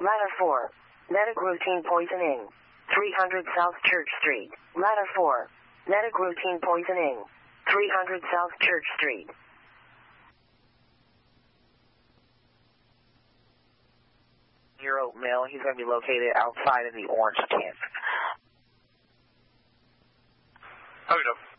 Ladder 4. Medic routine poisoning. 300 South Church Street. Ladder 4. Medic routine poisoning. 300 South Church Street. Euro male, he's going to be located outside in the orange tent. How we doing?